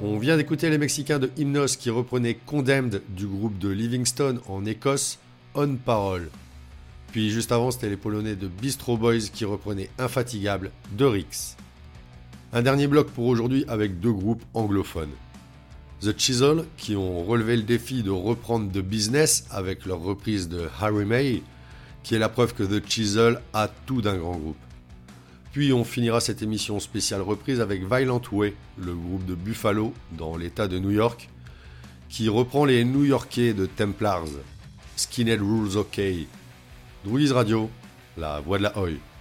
On vient d'écouter les Mexicains de Hymnos qui reprenaient Condemned du groupe de Livingstone en Écosse, On Parole. Puis juste avant, c'était les Polonais de Bistro Boys qui reprenaient Infatigable de Rix. Un dernier bloc pour aujourd'hui avec deux groupes anglophones. The Chisel qui ont relevé le défi de reprendre The Business avec leur reprise de Harry May, qui est la preuve que The Chisel a tout d'un grand groupe. Puis on finira cette émission spéciale reprise avec Violent Way, le groupe de Buffalo dans l'état de New York, qui reprend les New-Yorkais de Templars, Skinhead Rules OK. Druids Radio, la voix de la Oi.